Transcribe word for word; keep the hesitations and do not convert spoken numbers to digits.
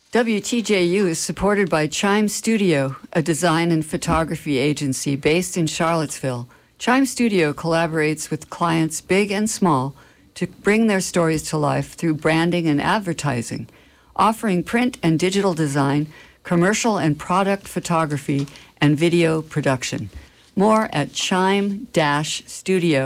W T J U is supported by Chime Studio, a design and photography agency based in Charlottesville. Chime Studio collaborates with clients big and small to bring their stories to life through branding and advertising, offering print and digital design, commercial and product photography, and video production. More at chime dash studio